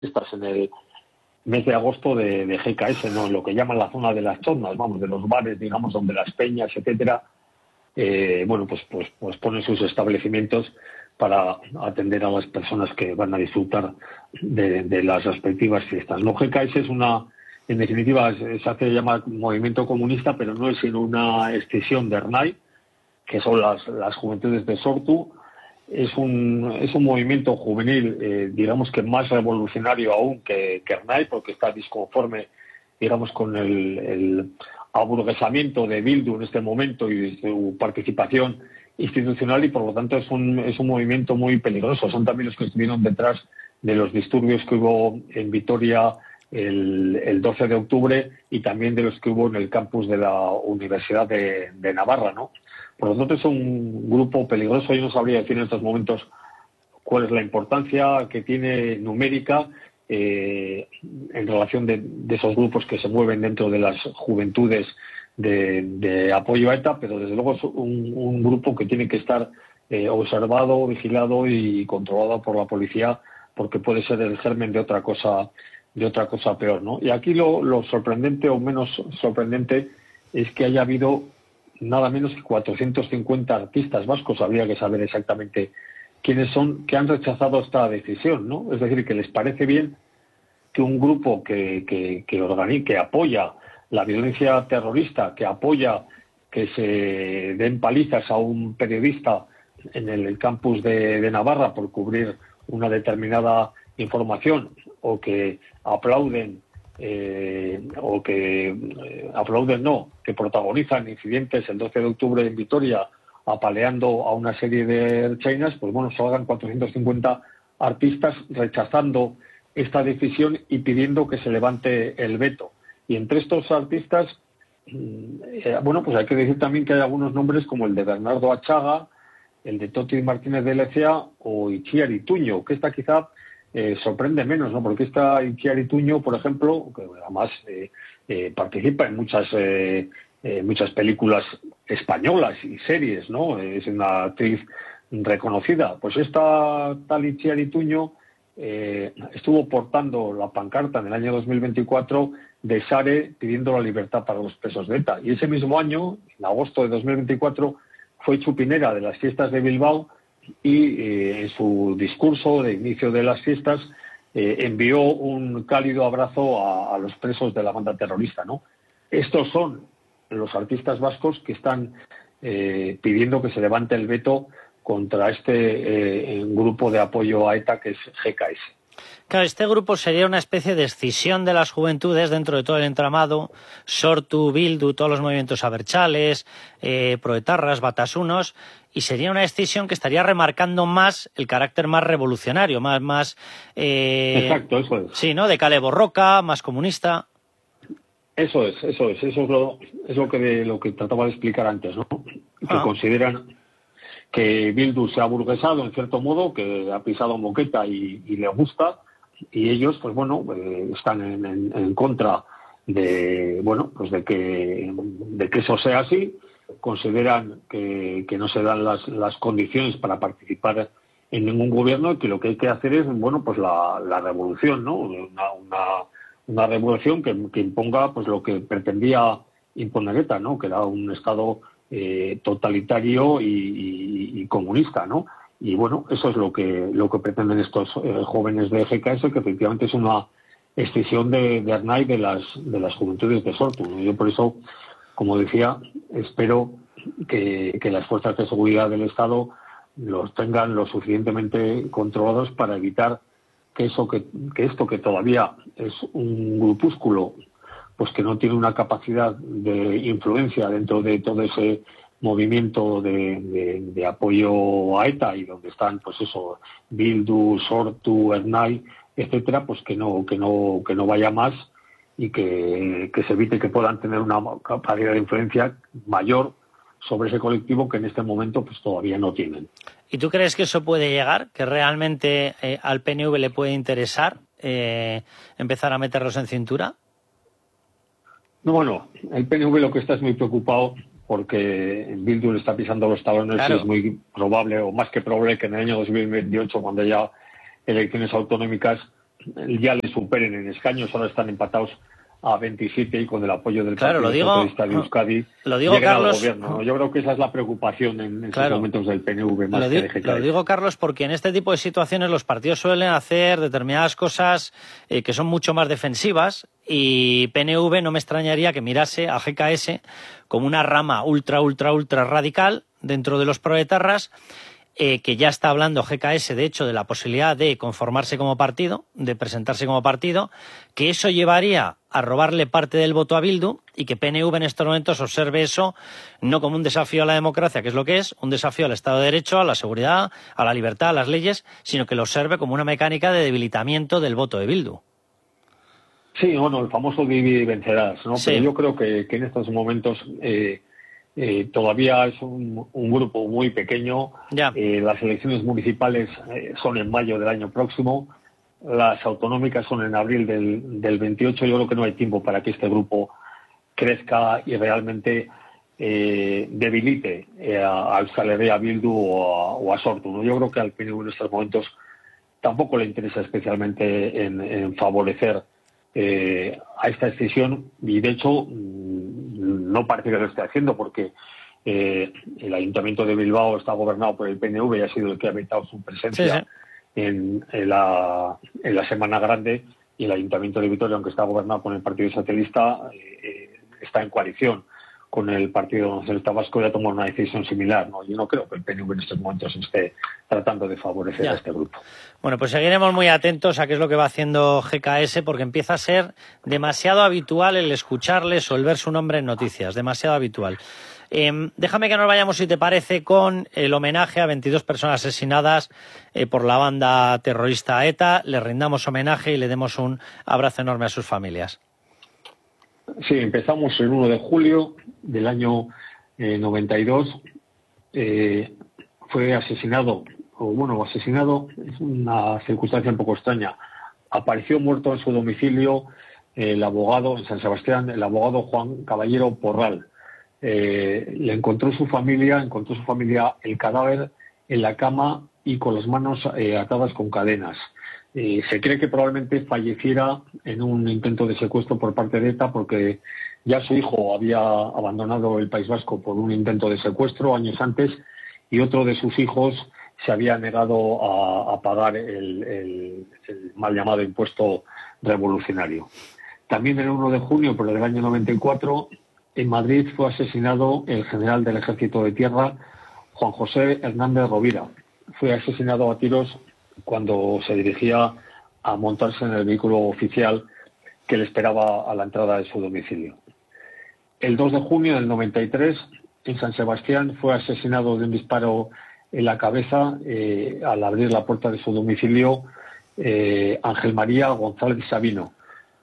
fiestas en el mes de agosto de GKS, ¿no? En lo que llaman la zona de las choznas, vamos, de los bares, digamos, donde las peñas, etcétera, pues ponen sus establecimientos para atender a las personas que van a disfrutar de las respectivas fiestas. No, GKS es en definitiva, se hace llamar movimiento comunista, pero no es sino una extensión de ERNAI, que son las juventudes de Sortu. Es un movimiento juvenil, digamos que más revolucionario aún que ERNAI, porque está disconforme, digamos, con el aburguesamiento de Bildu en este momento y su participación institucional, y por lo tanto es un movimiento muy peligroso. Son también los que estuvieron detrás de los disturbios que hubo en Vitoria el 12 de octubre y también de los que hubo en el campus de la Universidad de Navarra, ¿no? Por lo tanto es un grupo peligroso. Yo no sabría decir en estos momentos cuál es la importancia que tiene numérica en relación de esos grupos que se mueven dentro de las juventudes de apoyo a ETA, pero desde luego es un grupo que tiene que estar observado, vigilado y controlado por la policía, porque puede ser el germen de otra cosa peor, ¿no? Y aquí lo sorprendente o menos sorprendente es que haya habido nada menos que 450 artistas vascos, habría que saber exactamente quiénes son, que han rechazado esta decisión, ¿no? Es decir, que les parece bien que un grupo que apoya la violencia terrorista, que apoya que se den palizas a un periodista en el campus de Navarra por cubrir una determinada información, o que aplauden que protagonizan incidentes el 12 de octubre en Vitoria apaleando a una serie de ertzainas, pues bueno, salgan 450 artistas rechazando esta decisión y pidiendo que se levante el veto. Y entre estos artistas, pues hay que decir también que hay algunos nombres como el de Bernardo Achaga, el de Toti Martínez de Lecea o Itziar Ituño, que esta quizá sorprende menos, ¿no? Porque esta Itziar Ituño, por ejemplo, que además participa en muchas películas españolas y series, ¿no? Es una actriz reconocida. Pues esta tal Itziar Ituño estuvo portando la pancarta en el año 2024 de Sare pidiendo la libertad para los presos de ETA. Y ese mismo año, en agosto de 2024, fue chupinera de las fiestas de Bilbao y en su discurso de inicio de las fiestas envió un cálido abrazo a los presos de la banda terrorista, ¿no? Estos son los artistas vascos que están pidiendo que se levante el veto contra este grupo de apoyo a ETA, que es GKS. Claro, este grupo sería una especie de escisión de las juventudes dentro de todo el entramado, Sortu, Bildu, todos los movimientos abertzales, proetarras, batasunos, y sería una escisión que estaría remarcando más el carácter más revolucionario, más exacto, eso es. Sí, ¿no? De Kale Borroka, más comunista. Eso es lo que trataba de explicar antes, ¿no? Que consideran que Bildu se ha burguesado en cierto modo, que ha pisado moqueta y le gusta, y ellos pues están en contra de que eso sea así. Consideran que no se dan las condiciones para participar en ningún gobierno, y que lo que hay que hacer es la revolución, ¿no? Una revolución que imponga pues lo que pretendía imponer ETA, ¿no? Que era un estado totalitario y comunista, ¿no? Y bueno, eso es lo que pretenden estos jóvenes de GKS, que efectivamente es una escisión de ERNAI de las juventudes de Sortu, ¿no? Yo por eso, como decía, espero que las fuerzas de seguridad del Estado los tengan lo suficientemente controlados para evitar que esto que todavía es un grupúsculo, pues que no tiene una capacidad de influencia dentro de todo ese movimiento de apoyo a ETA, y donde están Bildu, Sortu, ERNAI, etcétera, pues que no vaya más, y que se evite que puedan tener una capacidad de influencia mayor sobre ese colectivo, que en este momento pues todavía no tienen. ¿Y tú crees que eso puede llegar? ¿Que realmente al PNV le puede interesar empezar a meterlos en cintura? No, bueno, el PNV lo que está es muy preocupado porque Bildu le está pisando los talones. Claro. Y es muy probable, o más que probable, que en el año 2028, cuando haya elecciones autonómicas, ya le superen en escaños. Ahora están empatados a 27 y con el apoyo del Claro, Partido Socialista de Euskadi lleguen Carlos, al gobierno, ¿no? Yo creo que esa es la preocupación en estos momentos del PNV más que de GKS. Lo digo, Carlos, porque en este tipo de situaciones los partidos suelen hacer determinadas cosas que son mucho más defensivas, y PNV no me extrañaría que mirase a GKS como una rama ultra radical dentro de los proetarras, que ya está hablando GKS, de hecho, de la posibilidad de conformarse como partido, de presentarse como partido, que eso llevaría a robarle parte del voto a Bildu, y que PNV en estos momentos observe eso no como un desafío a la democracia, que es lo que es, un desafío al Estado de Derecho, a la seguridad, a la libertad, a las leyes, sino que lo observe como una mecánica de debilitamiento del voto de Bildu. Sí, bueno, el famoso divide y vencerás, ¿no? Sí. Pero yo creo que en estos momentos todavía es un grupo muy pequeño. Las elecciones municipales son en mayo del año próximo, las autonómicas son en abril del 28. Yo creo que no hay tiempo para que este grupo crezca y realmente debilite a Euskal Herria Bildu o a Sortu, ¿no? Yo creo que al PNV en estos momentos tampoco le interesa especialmente en favorecer a esta decisión, y de hecho no parece que lo esté haciendo, porque el Ayuntamiento de Bilbao está gobernado por el PNV y ha sido el que ha evitado su presencia en la Semana Grande, y el Ayuntamiento de Vitoria, aunque está gobernado por el Partido Socialista, está en coalición con el Partido Nacionalista Vasco y ha tomado una decisión similar, ¿no? Yo no creo que el PNV en estos momentos esté tratando de favorecer a este grupo. Bueno, pues seguiremos muy atentos a qué es lo que va haciendo GKS, porque empieza a ser demasiado habitual el escucharles o el ver su nombre en noticias, demasiado habitual. Déjame que nos vayamos, si te parece, con el homenaje a 22 personas asesinadas por la banda terrorista ETA. Le rindamos homenaje y le demos un abrazo enorme a sus familias. Sí, empezamos el 1 de julio del año 92. Fue asesinado, es una circunstancia un poco extraña. Apareció muerto en su domicilio el abogado, en San Sebastián, el abogado Juan Caballero Porral. Le encontró su familia el cadáver en la cama y con las manos atadas con cadenas. Se cree que probablemente falleciera en un intento de secuestro por parte de ETA, porque ya su hijo había abandonado el País Vasco por un intento de secuestro años antes, y otro de sus hijos se había negado a pagar el mal llamado impuesto revolucionario. También el 1 de junio, pero del año 94, en Madrid fue asesinado el general del Ejército de Tierra, Juan José Hernández Rovira. Fue asesinado a tiros cuando se dirigía a montarse en el vehículo oficial que le esperaba a la entrada de su domicilio. El 2 de junio del 93, en San Sebastián, fue asesinado de un disparo en la cabeza al abrir la puerta de su domicilio Ángel María González Sabino.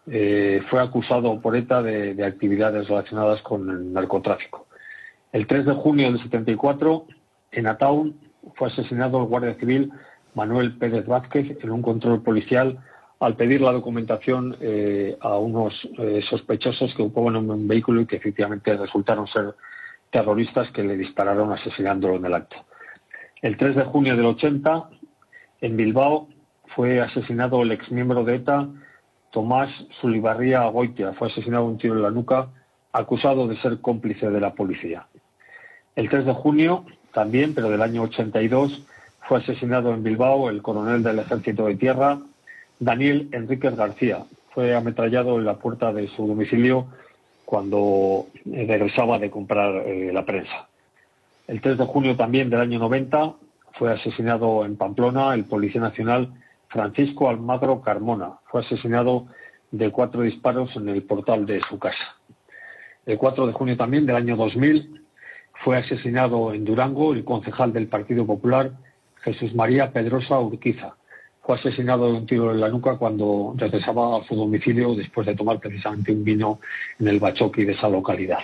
Fue acusado por ETA de actividades relacionadas con el narcotráfico. El 3 de junio del 74, en Ataun, fue asesinado el guardia civil Manuel Pérez Vázquez en un control policial al pedir la documentación a unos sospechosos que ocupaban un vehículo y que efectivamente resultaron ser terroristas que le dispararon asesinándolo en el acto. El 3 de junio del 80, en Bilbao, fue asesinado el exmiembro de ETA Tomás Sulibarría Goitia. Fue asesinado un tiro en la nuca, acusado de ser cómplice de la policía. El 3 de junio, también, pero del año 82, fue asesinado en Bilbao el coronel del Ejército de Tierra, Daniel Enríquez García. Fue ametrallado en la puerta de su domicilio cuando regresaba de comprar la prensa. El 3 de junio también del año 90 fue asesinado en Pamplona el policía nacional Francisco Almagro Carmona. Fue asesinado de 4 disparos en el portal de su casa. El 4 de junio también del año 2000 fue asesinado en Durango el concejal del Partido Popular Jesús María Pedrosa Urquiza. Fue asesinado de un tiro en la nuca cuando regresaba a su domicilio después de tomar precisamente un vino en el Bachoqui de esa localidad.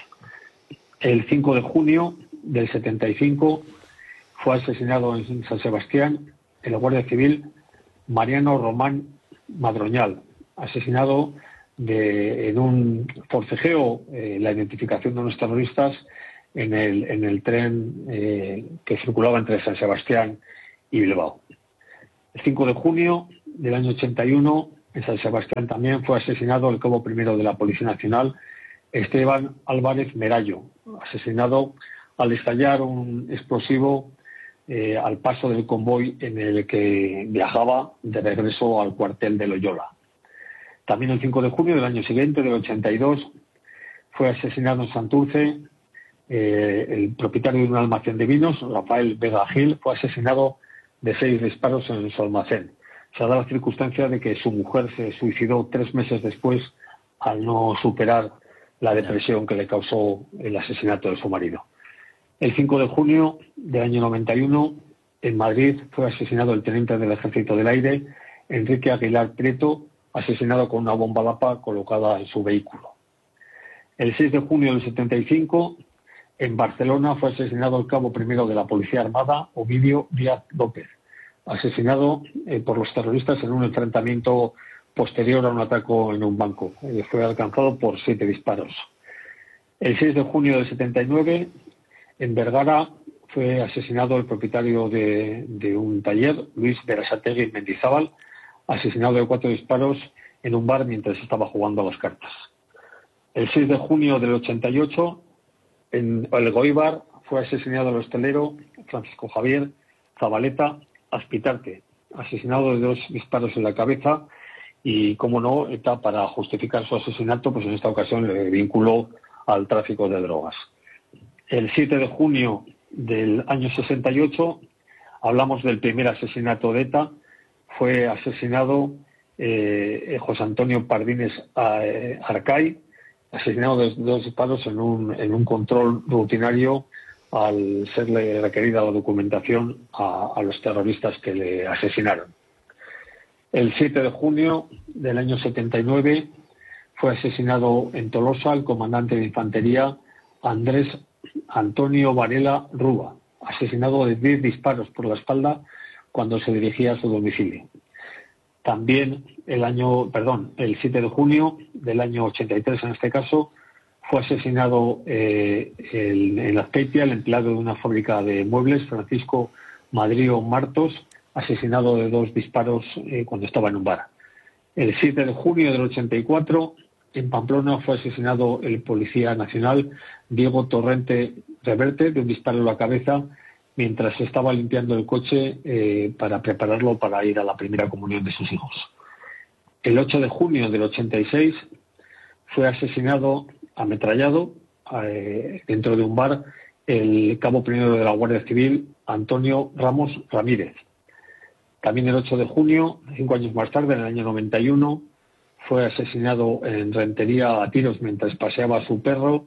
El 5 de junio del 75 fue asesinado en San Sebastián el guardia civil Mariano Román Madroñal, asesinado en un forcejeo, la identificación de unos terroristas en el tren que circulaba entre San Sebastián y Bilbao. El 5 de junio del año 81 en San Sebastián también, fue asesinado el cabo primero de la Policía Nacional, Esteban Álvarez Merallo, asesinado al estallar un explosivo al paso del convoy en el que viajaba de regreso al cuartel de Loyola. También el 5 de junio del año siguiente, del 82, fue asesinado en Santurce el propietario de un almacén de vinos, Rafael Vega Gil, fue asesinado de 6 disparos en su almacén. Se da la circunstancia de que su mujer se suicidó 3 meses después al no superar la depresión que le causó el asesinato de su marido. El 5 de junio del año 91, en Madrid, fue asesinado el teniente del Ejército del Aire, Enrique Aguilar Prieto, asesinado con una bomba lapa colocada en su vehículo. El 6 de junio del 75, en Barcelona, fue asesinado el cabo primero de la Policía Armada, Ovidio Díaz López, asesinado por los terroristas en un enfrentamiento posterior a un atraco en un banco. Fue alcanzado por 7 disparos. El 6 de junio del 79, en Vergara, fue asesinado el propietario de un taller, Luis Berasategui Mendizábal, asesinado de 4 disparos en un bar mientras estaba jugando a las cartas. El 6 de junio del 88, en Elgoibar, fue asesinado el hostelero Francisco Javier Zabaleta Aspitarte, asesinado de 2 disparos en la cabeza y, como no, ETA, para justificar su asesinato, pues en esta ocasión le vinculó al tráfico de drogas. El 7 de junio del año 68, hablamos del primer asesinato de ETA, fue asesinado José Antonio Pardines Arcay, asesinado de 2 disparos en un control rutinario al serle requerida la documentación a los terroristas que le asesinaron. El 7 de junio del año 79 fue asesinado en Tolosa el comandante de infantería Andrés Antonio Varela Rúa, asesinado de 10 disparos por la espalda cuando se dirigía a su domicilio. También el 7 de junio del año 83, en este caso, fue asesinado en Azpeitia el empleado de una fábrica de muebles, Francisco Madrio Martos, asesinado de 2 disparos cuando estaba en un bar. El 7 de junio del 84, en Pamplona, fue asesinado el policía nacional Diego Torrente Reverte de un disparo en la cabeza mientras estaba limpiando el coche para prepararlo para ir a la primera comunión de sus hijos. El 8 de junio del 86 fue asesinado, ametrallado, dentro de un bar, el cabo primero de la Guardia Civil, Antonio Ramos Ramírez. También el 8 de junio, 5 años más tarde, en el año 91, fue asesinado en Rentería a tiros mientras paseaba a su perro,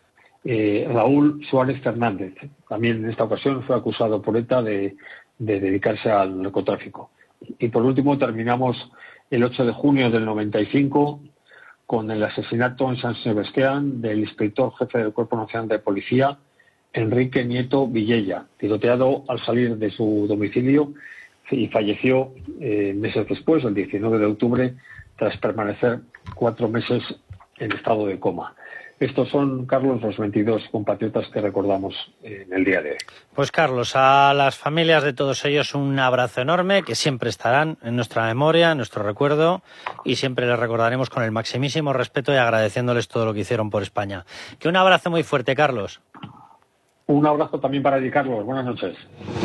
Raúl Suárez Fernández. También en esta ocasión fue acusado por ETA de dedicarse al narcotráfico. Y por último terminamos el 8 de junio del 95 con el asesinato en San Sebastián del inspector jefe del Cuerpo Nacional de Policía, Enrique Nieto Villella, tiroteado al salir de su domicilio, y falleció meses después, el 19 de octubre, tras permanecer 4 meses en estado de coma. Estos son, Carlos, los 22 compatriotas que recordamos en el día de hoy. Pues, Carlos, a las familias de todos ellos un abrazo enorme, que siempre estarán en nuestra memoria, en nuestro recuerdo, y siempre les recordaremos con el maximísimo respeto y agradeciéndoles todo lo que hicieron por España. Que un abrazo muy fuerte, Carlos. Un abrazo también para ti, Carlos. Buenas noches.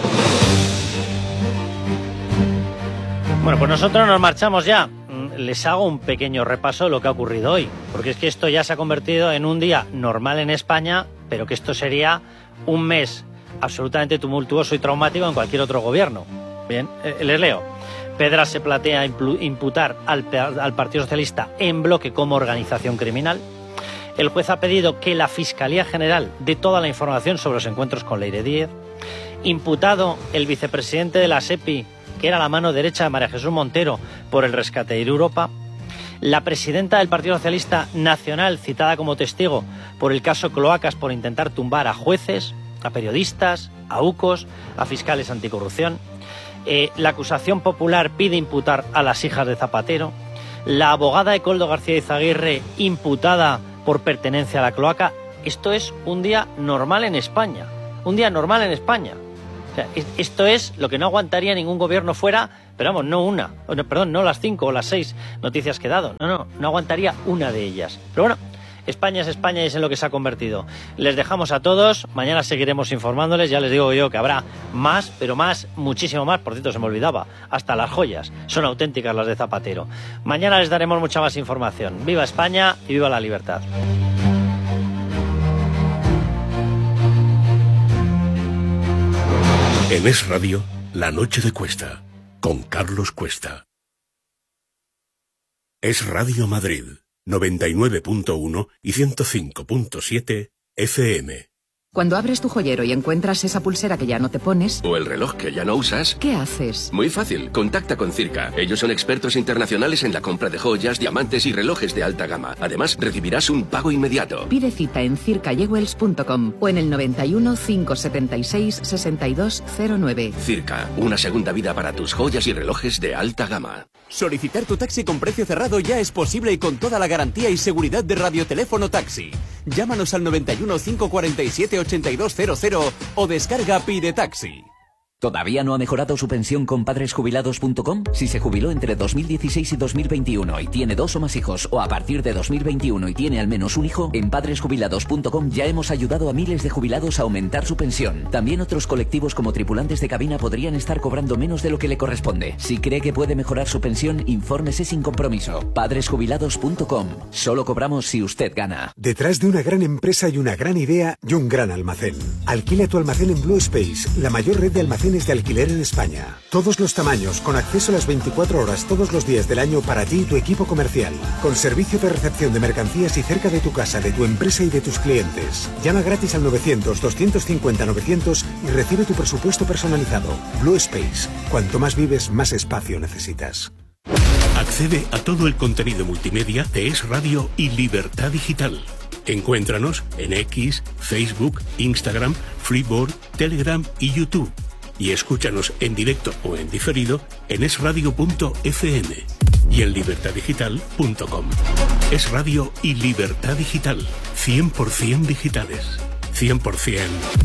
Bueno, pues nosotros nos marchamos ya. Les hago un pequeño repaso de lo que ha ocurrido hoy, porque es que esto ya se ha convertido en un día normal en España, pero que esto sería un mes absolutamente tumultuoso y traumático en cualquier otro gobierno. Bien, les leo. Pedras se plantea imputar al Partido Socialista en bloque como organización criminal. El juez ha pedido que la Fiscalía General dé toda la información sobre los encuentros con Leire Díez. Imputado el vicepresidente de la SEPI, que era la mano derecha de María Jesús Montero, por el rescate de Europa. La presidenta del Partido Socialista Nacional, citada como testigo por el caso Cloacas por intentar tumbar a jueces, a periodistas, a UCOs, a fiscales anticorrupción. La acusación popular pide imputar a las hijas de Zapatero. La abogada de Koldo García Izaguirre, imputada por pertenencia a la cloaca. Esto es un día normal en España. Un día normal en España. O sea, esto es lo que no aguantaría ningún gobierno fuera Pero vamos, no las 5 o las 6 noticias que he dado. No aguantaría una de ellas. Pero bueno, España es España y es en lo que se ha convertido. Les dejamos a todos, mañana seguiremos informándoles, ya les digo yo que habrá más, pero más, muchísimo más, por cierto se me olvidaba, hasta las joyas, son auténticas las de Zapatero. Mañana les daremos mucha más información. ¡Viva España y viva la libertad! En Es Radio, La Noche de Cuesta, con Carlos Cuesta. Es Radio Madrid, 99.1 y 105.7 FM. Cuando abres tu joyero y encuentras esa pulsera que ya no te pones... O el reloj que ya no usas... ¿Qué haces? Muy fácil, contacta con Circa. Ellos son expertos internacionales en la compra de joyas, diamantes y relojes de alta gama. Además, recibirás un pago inmediato. Pide cita en circayewells.com o en el 91 576 6209. Circa, una segunda vida para tus joyas y relojes de alta gama. Solicitar tu taxi con precio cerrado ya es posible y con toda la garantía y seguridad de Radioteléfono Taxi. Llámanos al 91 547 8200 o descarga Pide Taxi. ¿Todavía no ha mejorado su pensión con padresjubilados.com? Si se jubiló entre 2016 y 2021 y tiene 2 o más hijos, o a partir de 2021 y tiene al menos un hijo, en padresjubilados.com ya hemos ayudado a miles de jubilados a aumentar su pensión. También otros colectivos como tripulantes de cabina podrían estar cobrando menos de lo que le corresponde. Si cree que puede mejorar su pensión, infórmese sin compromiso. Padresjubilados.com. Solo cobramos si usted gana. Detrás de una gran empresa y una gran idea y un gran almacén. Alquila tu almacén en Blue Space, la mayor red de almacenes de alquiler en España. Todos los tamaños, con acceso a las 24 horas todos los días del año para ti y tu equipo comercial. Con servicio de recepción de mercancías y cerca de tu casa, de tu empresa y de tus clientes. Llama gratis al 900-250-900 y recibe tu presupuesto personalizado. Blue Space. Cuanto más vives, más espacio necesitas. Accede a todo el contenido multimedia de Es Radio y Libertad Digital. Encuéntranos en X, Facebook, Instagram, Freeboard, Telegram y YouTube. Y escúchanos en directo o en diferido en esradio.fm y en libertaddigital.com. Es Radio y Libertad Digital. 100% digitales. 100%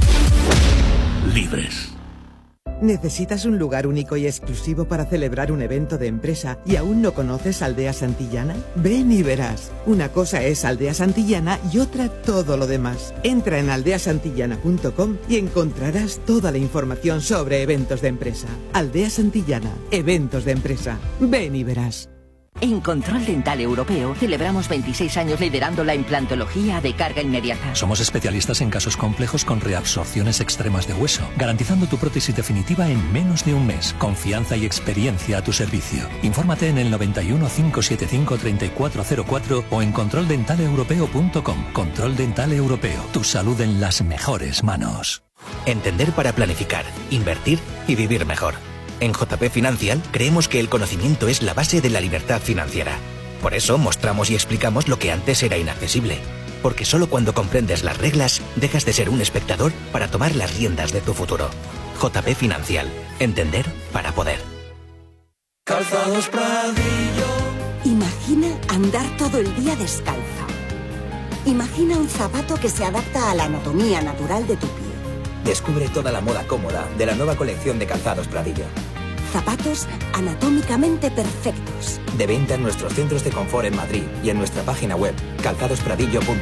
libres. ¿Necesitas un lugar único y exclusivo para celebrar un evento de empresa y aún no conoces Aldea Santillana? Ven y verás. Una cosa es Aldea Santillana y otra todo lo demás. Entra en aldeasantillana.com y encontrarás toda la información sobre eventos de empresa. Aldea Santillana, eventos de empresa. Ven y verás. En Control Dental Europeo celebramos 26 años liderando la implantología de carga inmediata. Somos especialistas en casos complejos con reabsorciones extremas de hueso, garantizando tu prótesis definitiva en menos de un mes. Confianza y experiencia a tu servicio. Infórmate en el 91 575 3404 o en controldentaleuropeo.com. Control Dental Europeo. Tu salud en las mejores manos. Entender para planificar, invertir y vivir mejor. En JP Financial creemos que el conocimiento es la base de la libertad financiera. Por eso mostramos y explicamos lo que antes era inaccesible. Porque solo cuando comprendes las reglas dejas de ser un espectador para tomar las riendas de tu futuro. JP Financial. Entender para poder. Calzados Pradillo. Imagina andar todo el día descalzo. Imagina un zapato que se adapta a la anatomía natural de tu pie. Descubre toda la moda cómoda de la nueva colección de Calzados Pradillo. Zapatos anatómicamente perfectos. De venta en nuestros centros de confort en Madrid y en nuestra página web, calzadospradillo.com.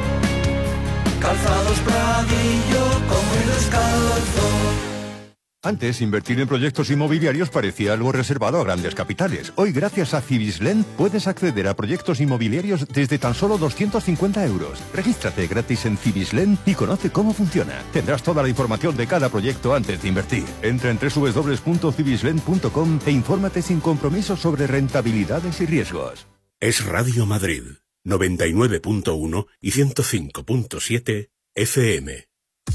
Calzados Pradillo, como el descalzo. Antes, invertir en proyectos inmobiliarios parecía algo reservado a grandes capitales. Hoy, gracias a Cibislen, puedes acceder a proyectos inmobiliarios desde tan solo 250 euros. Regístrate gratis en Cibislen y conoce cómo funciona. Tendrás toda la información de cada proyecto antes de invertir. Entra en www.cibislen.com e infórmate sin compromiso sobre rentabilidades y riesgos. Es Radio Madrid, 99.1 y 105.7 FM.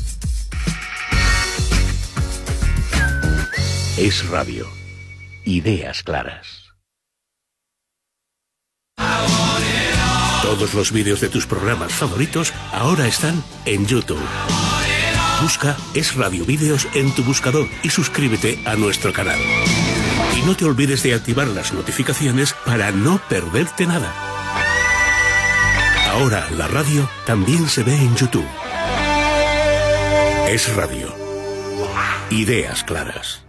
Es Radio. Ideas claras. Todos los vídeos de tus programas favoritos ahora están en YouTube. Busca Es Radio Vídeos en tu buscador y suscríbete a nuestro canal. Y no te olvides de activar las notificaciones para no perderte nada. Ahora la radio también se ve en YouTube. Es Radio. Ideas claras.